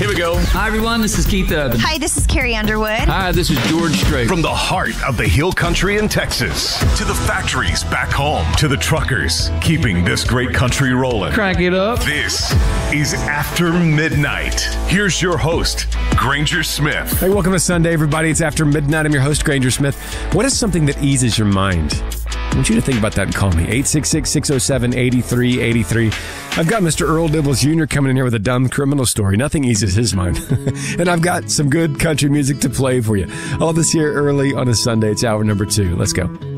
Here we go. Hi, everyone. This is Keith Urban. Hi, this is Carrie Underwood. Hi, this is George Strait. From the heart of the Hill Country in Texas to the factories back home to the truckers keeping this great country rolling. Crank it up. This is After Midnight. Here's your host, Granger Smith. Hey, welcome to Sunday, everybody. It's After Midnight. I'm your host, Granger Smith. What is something that eases your mind? I want you to think about that and call me. 866-607-8383. I've got Mr. Earl Dibbles Jr. coming in here with a dumb criminal story. Nothing eases his mind. And I've got some good country music to play for you. All this here early on a Sunday. It's hour number 2. Let's go.